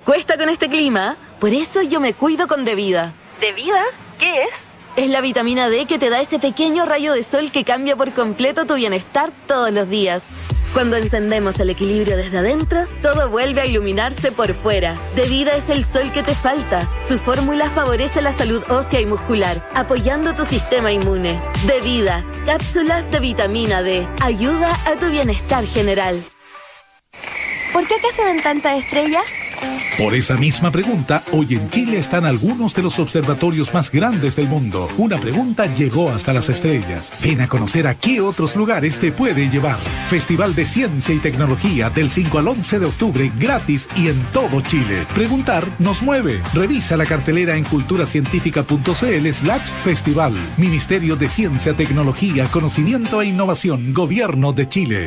Cuesta con este clima, por eso yo me cuido con Devida. ¿Devida? ¿Qué es? Es la vitamina D que te da ese pequeño rayo de sol que cambia por completo tu bienestar todos los días. Cuando encendemos el equilibrio desde adentro, todo vuelve a iluminarse por fuera. Devida es el sol que te falta. Su fórmula favorece la salud ósea y muscular, apoyando tu sistema inmune. Devida, cápsulas de vitamina D. Ayuda a tu bienestar general. ¿Por qué acá se ven tantas estrellas? Por esa misma pregunta, hoy en Chile están algunos de los observatorios más grandes del mundo. Una pregunta llegó hasta las estrellas. Ven a conocer a qué otros lugares te puede llevar. Festival de Ciencia y Tecnología del 5 al 11 de octubre, gratis y en todo Chile. Preguntar nos mueve. Revisa la cartelera en culturacientifica.cl/festival. Ministerio de Ciencia, Tecnología, Conocimiento e Innovación, Gobierno de Chile.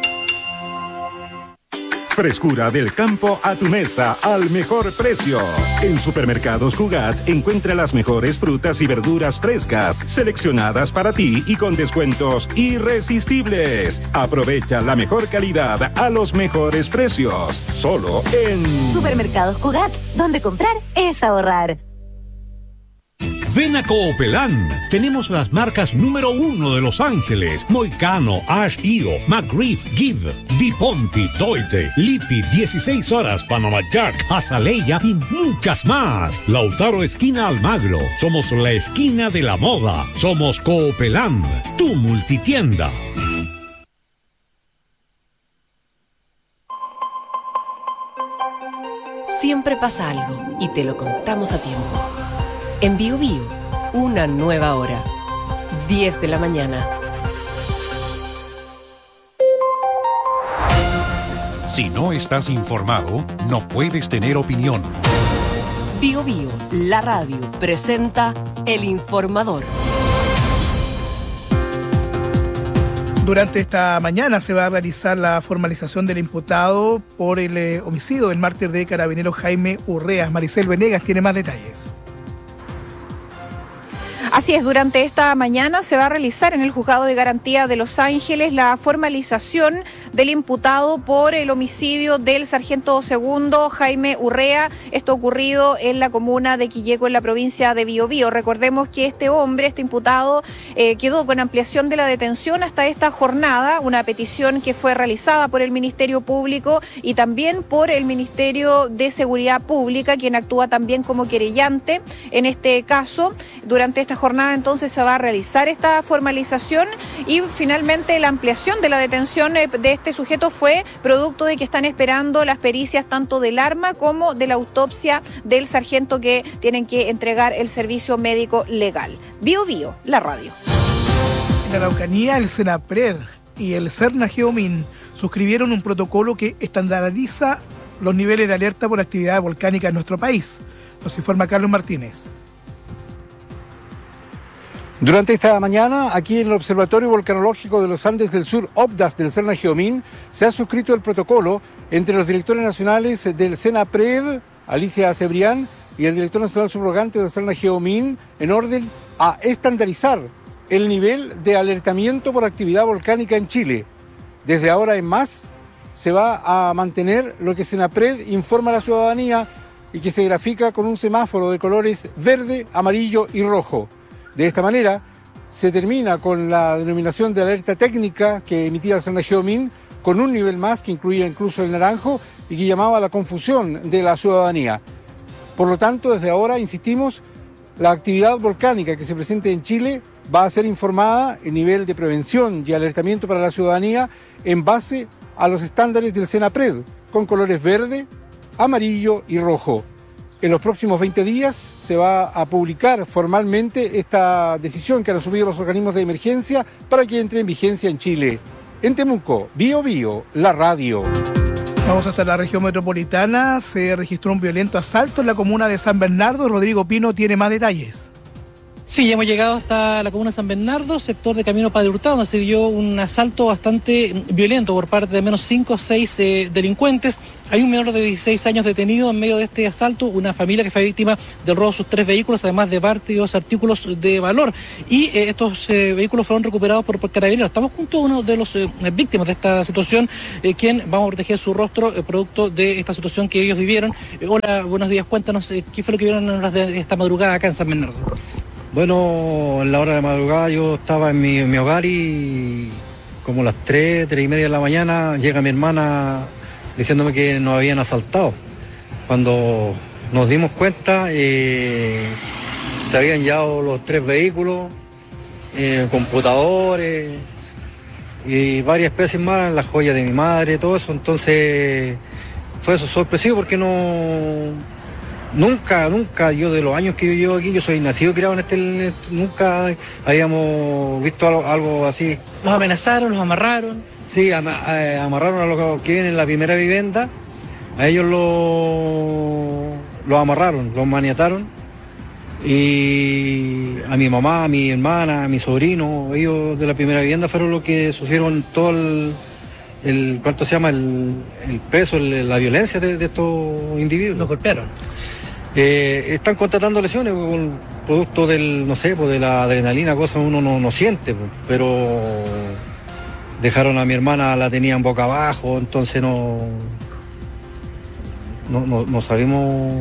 Frescura del campo a tu mesa al mejor precio. En Supermercados Cugat encuentra las mejores frutas y verduras frescas, seleccionadas para ti y con descuentos irresistibles. Aprovecha la mejor calidad a los mejores precios. Solo en Supermercados Cugat, donde comprar es ahorrar. Ven a Coopelán. Tenemos las marcas número 1 de Los Ángeles: Moicano, Ash Io, McGriff, Give, Di Ponti, Doite, Lippi, 16 horas, Panama Jack, Azaleia y muchas más. Lautaro esquina Almagro. Somos la esquina de la moda. Somos Coopelán, tu multitienda. Siempre pasa algo y te lo contamos a tiempo. En Bio Bio, una nueva hora. 10 de la mañana. Si no estás informado, no puedes tener opinión. Bio Bio, la radio, presenta El Informador. Durante esta mañana se va a realizar la formalización del imputado por el homicidio del mártir de Carabineros Jaime Urrea. Maricel Venegas tiene más detalles. Así es, durante esta mañana se va a realizar en el Juzgado de Garantía de Los Ángeles la formalización del imputado por el homicidio del sargento segundo Jaime Urrea, esto ocurrido en la comuna de Quilleco, en la provincia de Biobío. Recordemos que este imputado, quedó con ampliación de la detención hasta esta jornada, una petición que fue realizada por el Ministerio Público y también por el Ministerio de Seguridad Pública, quien actúa también como querellante en este caso. Durante esta jornada entonces se va a realizar esta formalización y finalmente la ampliación de la detención de este sujeto fue producto de que están esperando las pericias tanto del arma como de la autopsia del sargento, que tienen que entregar el servicio médico legal. Bio Bio, la radio. En la Araucanía, el Senapred y el Cernageomin suscribieron un protocolo que estandariza los niveles de alerta por actividad volcánica en nuestro país. Nos informa Carlos Martínez. Durante esta mañana, aquí en el Observatorio Volcanológico de los Andes del Sur, OBDAS del Cernageomin, se ha suscrito el protocolo entre los directores nacionales del Senapred, Alicia Cebrián, y el director nacional subrogante del Cernageomin, en orden a estandarizar el nivel de alertamiento por actividad volcánica en Chile. Desde ahora en más, se va a mantener lo que Senapred informa a la ciudadanía y que se grafica con un semáforo de colores verde, amarillo y rojo. De esta manera, se termina con la denominación de alerta técnica que emitía el Cernageomin, con un nivel más que incluía incluso el naranjo y que llamaba a la confusión de la ciudadanía. Por lo tanto, desde ahora, insistimos, la actividad volcánica que se presente en Chile va a ser informada en nivel de prevención y alertamiento para la ciudadanía en base a los estándares del Senapred, con colores verde, amarillo y rojo. En los próximos 20 días se va a publicar formalmente esta decisión que han asumido los organismos de emergencia para que entre en vigencia en Chile. En Temuco, Bio Bio, la radio. Vamos hasta la región metropolitana. Se registró un violento asalto en la comuna de San Bernardo. Rodrigo Pino tiene más detalles. Sí, ya hemos llegado hasta la comuna de San Bernardo, sector de Camino Padre Hurtado, donde se dio un asalto bastante violento por parte de al menos 5 o 6 delincuentes. Hay un menor de 16 años detenido en medio de este asalto, una familia que fue víctima del robo de sus 3 vehículos, además de varios artículos de valor. Y estos vehículos fueron recuperados por Carabineros. Estamos junto a uno de los víctimas de esta situación, quien vamos a proteger su rostro, producto de esta situación que ellos vivieron. Hola, buenos días, cuéntanos qué fue lo que vieron en horas de esta madrugada acá en San Bernardo. Bueno, en la hora de madrugada yo estaba en mi hogar y como las 3:30 de la mañana llega mi hermana diciéndome que nos habían asaltado. Cuando nos dimos cuenta, se habían llevado los 3 vehículos, computadores y varias especies más, las joyas de mi madre, todo eso. Entonces fue sorpresivo porque Nunca, yo de los años que yo llevo aquí, yo soy nacido y criado en nunca habíamos visto algo así. ¿Los amenazaron, los amarraron? Sí, amarraron a los que viven en la primera vivienda, a ellos los amarraron, los maniataron, y a mi mamá, a mi hermana, a mi sobrino, ellos de la primera vivienda fueron los que sufrieron todo ¿cuánto se llama? El peso, la violencia de estos individuos. ¿Los golpearon? Están contratando lesiones con producto del, no sé, pues de la adrenalina, cosas uno no siente, pues, pero dejaron a mi hermana, la tenían boca abajo, entonces no sabemos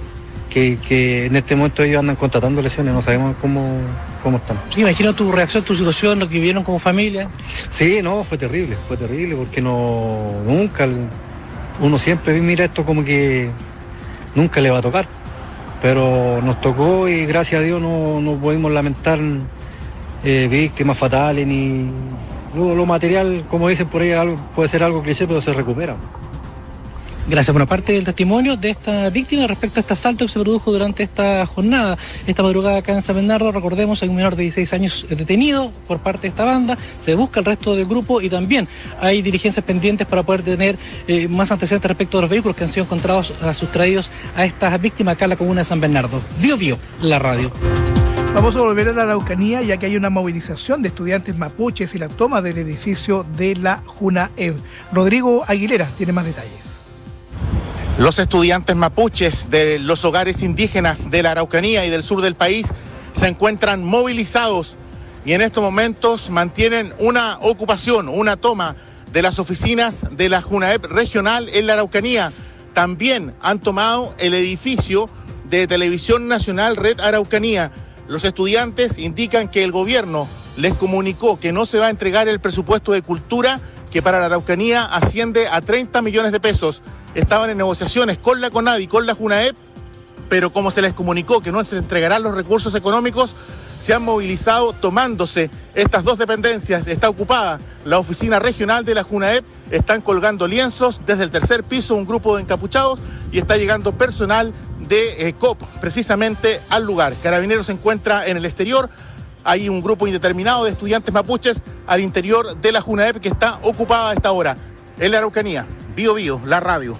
que en este momento ellos andan contratando lesiones, no sabemos cómo están. Sí, imagino tu reacción, tu situación, lo que vivieron como familia. Sí, no, fue terrible, porque nunca, uno siempre mira esto como que nunca le va a tocar, pero nos tocó y gracias a Dios no pudimos lamentar víctimas fatales ni lo material, como dicen por ahí, puede ser algo cliché, pero se recupera. Gracias. Bueno, parte del testimonio de esta víctima respecto a este asalto que se produjo durante esta jornada, esta madrugada acá en San Bernardo. Recordemos, hay un menor de 16 años detenido por parte de esta banda, se busca el resto del grupo y también hay diligencias pendientes para poder tener más antecedentes respecto a los vehículos que han sido encontrados, sustraídos a estas víctimas acá en la comuna de San Bernardo. Bio, la radio. Vamos a volver a la Araucanía, ya que hay una movilización de estudiantes mapuches y la toma del edificio de la JUNAEB. Rodrigo Aguilera tiene más detalles. Los estudiantes mapuches de los hogares indígenas de la Araucanía y del sur del país se encuentran movilizados y en estos momentos mantienen una ocupación, una toma de las oficinas de la JUNAEB regional en la Araucanía. También han tomado el edificio de Televisión Nacional Red Araucanía. Los estudiantes indican que el gobierno les comunicó que no se va a entregar el presupuesto de cultura, que para la Araucanía asciende a 30 millones de pesos. Estaban en negociaciones con la CONADI y con la JUNAEB, pero como se les comunicó que no se entregarán los recursos económicos, se han movilizado tomándose estas dos dependencias. Está ocupada la oficina regional de la JUNAEB, están colgando lienzos desde el tercer piso un grupo de encapuchados y está llegando personal de COP precisamente al lugar. Carabineros se encuentra en el exterior, hay un grupo indeterminado de estudiantes mapuches al interior de la JUNAEB que está ocupada a esta hora. En la Araucanía, Bio, la radio.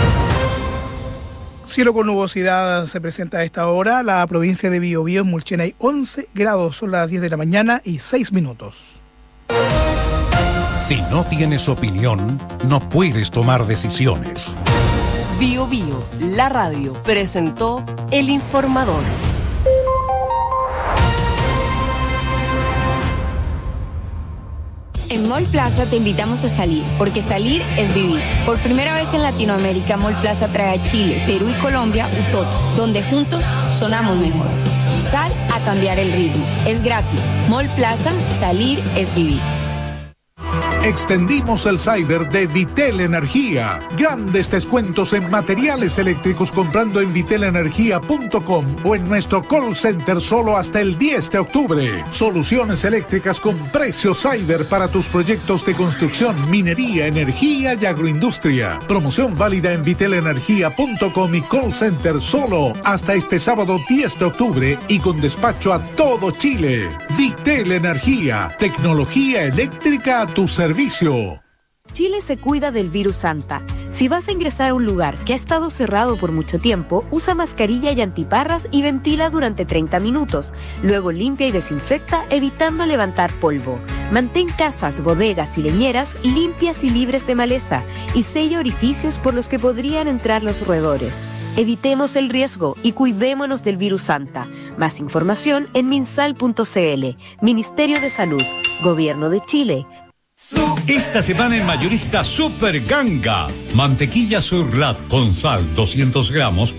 Cielo con nubosidad se presenta a esta hora. La provincia de Biobío, en Mulchen, hay 11 grados, son las 10 de la mañana y 6 minutos. Si no tienes opinión, no puedes tomar decisiones. Bio, la radio, presentó El Informador. En Mall Plaza te invitamos a salir, porque salir es vivir. Por primera vez en Latinoamérica, Mall Plaza trae a Chile, Perú y Colombia Utoto, donde juntos sonamos mejor. Sal a cambiar el ritmo. Es gratis. Mall Plaza, salir es vivir. Extendimos el cyber de Vitel Energía. Grandes descuentos en materiales eléctricos comprando en vitelenergia.com o en nuestro call center solo hasta el 10 de octubre. Soluciones eléctricas con precios cyber para tus proyectos de construcción, minería, energía y agroindustria. Promoción válida en vitelenergia.com y call center solo hasta este sábado 10 de octubre y con despacho a todo Chile. Vitel Energía, tecnología eléctrica a tu servicio. Chile se cuida del virus Santa. Si vas a ingresar a un lugar que ha estado cerrado por mucho tiempo, usa mascarilla y antiparras y ventila durante 30 minutos. Luego limpia y desinfecta, evitando levantar polvo. Mantén casas, bodegas y leñeras limpias y libres de maleza y sella orificios por los que podrían entrar los roedores. Evitemos el riesgo y cuidémonos del virus Santa. Más información en minsal.cl. Ministerio de Salud. Gobierno de Chile. Esta semana en Mayorista Super Ganga. Mantequilla Surlat con sal 200 gramos